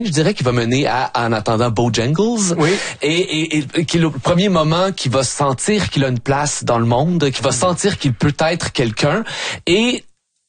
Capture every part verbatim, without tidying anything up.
je dirais qu'il va mener à En attendant Bojangles. Oui. Et, et, et qui est le premier moment qu'il va sentir qu'il a une place dans le monde, qu'il va sentir qu'il peut être quelqu'un. Et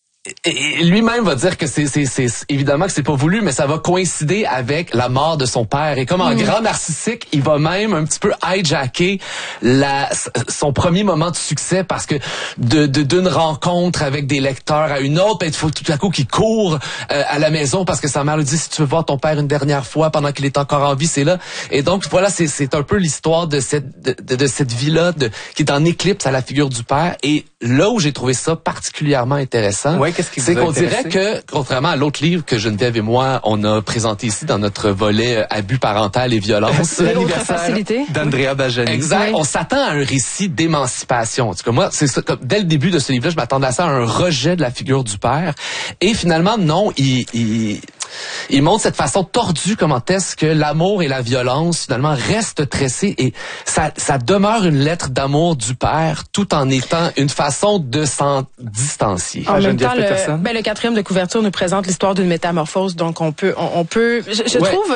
Et lui-même va dire que c'est, c'est, c'est évidemment que c'est pas voulu, mais ça va coïncider avec la mort de son père. Et comme un mmh. grand narcissique, il va même un petit peu hijacker la, son premier moment de succès parce que de, de d'une rencontre avec des lecteurs à une autre, il faut tout à coup qu'il court euh, à la maison parce que sa mère lui dit si tu veux voir ton père une dernière fois pendant qu'il est encore en vie, c'est là. Et donc voilà, c'est, c'est un peu l'histoire de cette de, de, de cette vie-là de, qui est en éclipse à la figure du père. Et là où j'ai trouvé ça particulièrement intéressant. Ouais. Qu'est-ce qui vous C'est qu'on intéressé? dirait que, contrairement à l'autre livre que Geneviève et moi, on a présenté ici dans notre volet euh, abus parental et violence, l'anniversaire d'Andrea Bajani. Exact. Oui. On s'attend à un récit d'émancipation. En tout cas, moi, c'est ça. Comme, dès le début de ce livre-là, je m'attendais à ça, à un rejet de la figure du père. Et finalement, non, il, il, il montre cette façon tordue comment est-ce que l'amour et la violence, finalement, restent tressés et ça, ça demeure une lettre d'amour du père tout en étant une façon de s'en distancier. En même temps, le, ben, le quatrième de couverture nous présente l'histoire d'une métamorphose, donc on peut, on, on peut. Je, je ouais. trouve,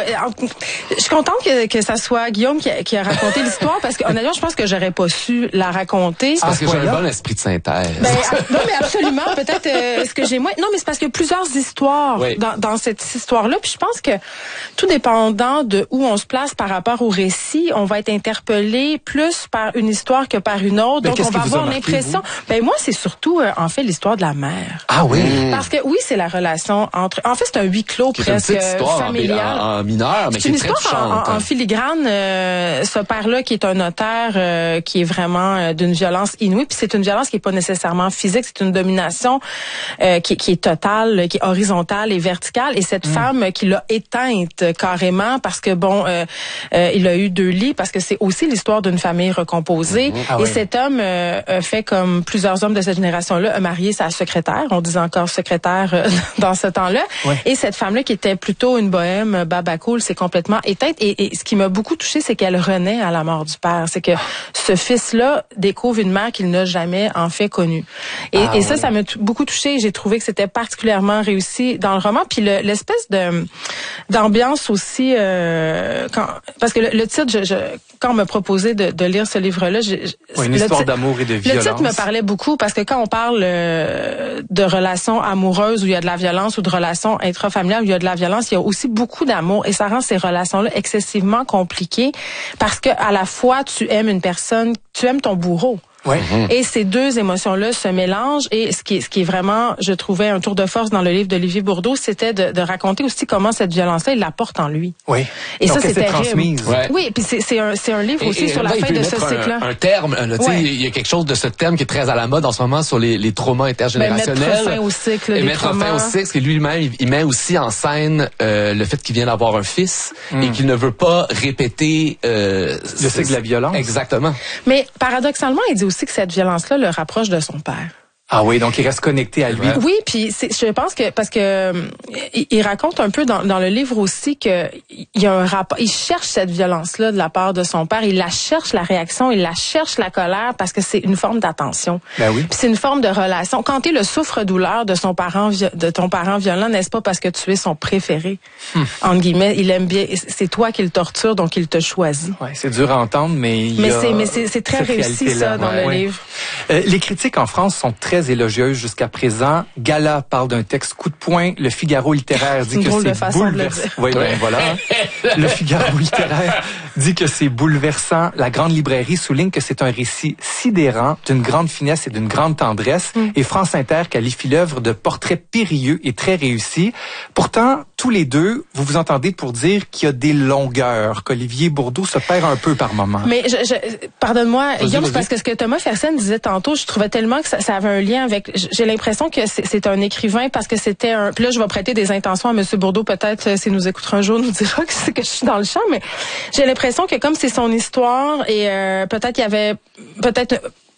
je suis contente que, que ça soit Guillaume qui a, qui a raconté l'histoire parce que honnêtement, je pense que j'aurais pas su la raconter. C'est parce que j'ai un bon esprit de synthèse. Ben, non, mais absolument. Peut-être euh, ce que j'ai moins. Non, mais c'est parce qu'il y a plusieurs histoires oui. dans, dans cette histoire-là. Puis je pense que tout dépendant de où on se place par rapport au récit, on va être interpellé plus par une histoire que par une autre. Mais donc on va avoir l'impression. Ben moi, c'est surtout euh, en fait l'histoire de la mère. Ah oui. Parce que oui, c'est la relation entre. En fait, c'est un huis clos qui presque une histoire familial. En, en mineur, mais c'est qui une est très histoire en, en filigrane. Euh, ce père-là, qui est un notaire, euh, qui est vraiment euh, d'une violence inouïe. Puis c'est une violence qui est pas nécessairement physique, c'est une domination euh, qui, qui est totale, qui est horizontale et verticale. Et cette mmh. femme qui l'a éteinte carrément parce que bon, euh, euh, il a eu deux lits parce que c'est aussi l'histoire d'une famille recomposée. Mmh. Ah, et oui. cet homme euh, a fait comme plusieurs hommes de cette génération-là, a marié sa secrétaire. On disait encore secrétaire euh, dans ce temps-là. Ouais. Et cette femme-là, qui était plutôt une bohème, baba cool, s'est complètement éteinte. Et, et ce qui m'a beaucoup touchée, c'est qu'elle renaît à la mort du père. C'est que ce fils-là découvre une mère qu'il n'a jamais en fait connue. Et, ah, et ça, ouais. ça m'a t- beaucoup touchée. J'ai trouvé que c'était particulièrement réussi dans le roman. Puis le, l'espèce de d'ambiance aussi, euh, quand, parce que le, le titre, je, je, quand on m'a proposé de, de lire ce livre-là, je, je, ouais, une histoire titre, d'amour et de violence. Le titre me parlait beaucoup parce que quand on parle euh, de relations amoureuses où il y a de la violence ou de relations intrafamiliales où il y a de la violence, il y a aussi beaucoup d'amour et ça rend ces relations-là excessivement compliquées parce que à la fois tu aimes une personne, tu aimes ton bourreau. Ouais. Et ces deux émotions-là se mélangent et ce qui est, ce qui est vraiment, je trouvais, un tour de force dans le livre d'Olivier Bourdeau, c'était de, de raconter aussi comment cette violence-là, il la porte en lui. Oui. Et donc ça, c'est terrible. Transmise. Ouais. Oui, puis c'est, c'est, un, c'est un livre et, aussi et, sur là, la fin de ce un, cycle-là. Un terme, là, ouais. il y a quelque chose de ce terme qui est très à la mode en ce moment sur les, les traumas intergénérationnels. Ben, mettre fin au cycle et des mettre traumas. fin au cycle, parce que lui-même, il, il met aussi en scène euh, le fait qu'il vient d'avoir un fils mm. et qu'il ne veut pas répéter euh, le cycle de la violence. Exactement. Mais paradoxalement, il dit aussi que cette violence-là le rapproche de son père. Ah oui, donc il reste connecté à lui. Oui, puis c'est, je pense que parce que il, il raconte un peu dans, dans le livre aussi que il y a un rapport. Il cherche cette violence-là de la part de son père. Il la cherche la réaction, il la cherche la colère parce que c'est une forme d'attention. Ben oui. Puis c'est une forme de relation. Quand t'es le souffre-douleur de son parent, de ton parent violent, n'est-ce pas parce que tu es son préféré hmm. entre guillemets. Il aime bien. C'est toi qui le torture, donc il te choisit. Ouais, c'est dur à entendre, mais il mais y a c'est mais c'est, c'est très réussi ça dans ouais. le ouais. livre. Euh, les critiques en France sont très élogieuse jusqu'à présent. Gala parle d'un texte coup de poing. Le Figaro littéraire dit que c'est bouleversant. Oui, ben voilà. Le Figaro littéraire dit que c'est bouleversant. La Grande Librairie souligne que c'est un récit sidérant, d'une grande finesse et d'une grande tendresse. Mm. Et France Inter qualifie l'œuvre de portrait périlleux et très réussi. Pourtant, tous les deux, vous vous entendez pour dire qu'il y a des longueurs, qu'Olivier Bourdeau se perd un peu par moment. Mais je, je, pardonne-moi, Guillaume, c'est parce que ce que Thomas Fersen disait tantôt, je trouvais tellement que ça, ça avait un lien avec. J'ai l'impression que c'est, c'est un écrivain parce que c'était un. Puis là, je vais prêter des intentions à M. Bourdeau, peut-être s'il nous écoutera un jour, nous dira que c'est que je suis dans le champ. Mais j'ai l'impression que comme c'est son histoire et euh, peut-être qu'il y avait peut-être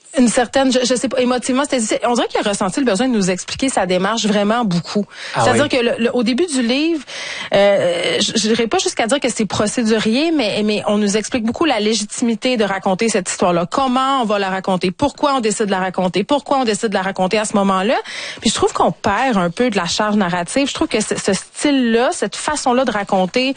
une certaine, je, je sais pas, émotivement, c'était, on dirait qu'il a ressenti le besoin de nous expliquer sa démarche vraiment beaucoup. Ah C'est-à-dire oui. que le, le, au début du livre, euh, je n'irai pas jusqu'à dire que c'est procédurier, mais, mais on nous explique beaucoup la légitimité de raconter cette histoire-là. Comment on va la raconter? Pourquoi on décide de la raconter? Pourquoi on décide de la raconter à ce moment-là? Puis je trouve qu'on perd un peu de la charge narrative. Je trouve que ce, ce style-là, cette façon-là de raconter